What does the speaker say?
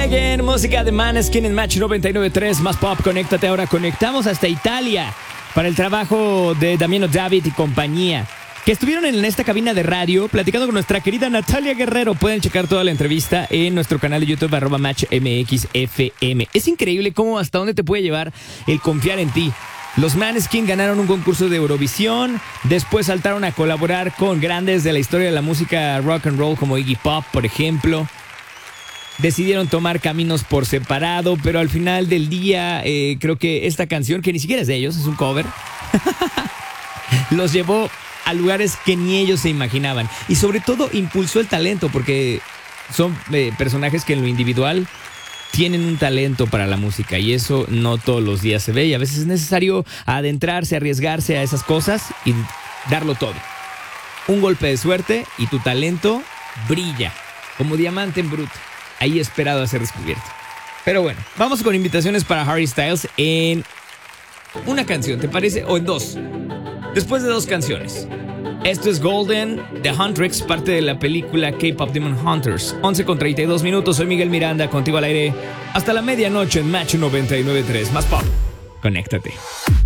Again, música de Maneskin en Match 99.3, más pop, conéctate ahora, conectamos hasta Italia para el trabajo de Damiano David y compañía, que estuvieron en esta cabina de radio platicando con nuestra querida Natalia Guerrero. Pueden checar toda la entrevista en nuestro canal de YouTube @MatchMXFM. Es increíble cómo hasta dónde te puede llevar el confiar en ti. Los Maneskin ganaron un concurso de Eurovisión, después saltaron a colaborar con grandes de la historia de la música rock and roll como Iggy Pop, por ejemplo. Decidieron tomar caminos por separado, pero al final del día creo que esta canción, que ni siquiera es de ellos, es un cover, los llevó a lugares que ni ellos se imaginaban. Y sobre todo impulsó el talento, porque son personajes que en lo individual tienen un talento para la música, y eso no todos los días se ve, y a veces es necesario adentrarse, arriesgarse a esas cosas y darlo todo. Un golpe de suerte y tu talento brilla como diamante en bruto, ahí esperado a ser descubierto. Pero bueno, vamos con invitaciones para Harry Styles en una canción, ¿te parece? O en dos. Después de dos canciones. Esto es Golden, The Huntrix, parte de la película K-Pop Demon Hunters. 11:32. Soy Miguel Miranda, contigo al aire hasta la medianoche en Match 99.3. Más pop. Conéctate.